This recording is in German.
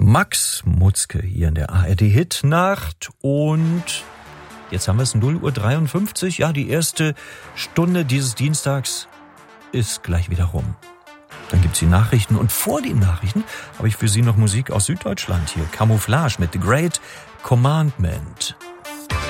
Max Mutzke hier in der ARD-Hit-Nacht und jetzt haben wir es 0:53 Uhr. Ja, die erste Stunde dieses Dienstags ist gleich wieder rum. Dann gibt's die Nachrichten und vor den Nachrichten habe ich für Sie noch Musik aus Süddeutschland hier. Camouflage mit The Great Commandment.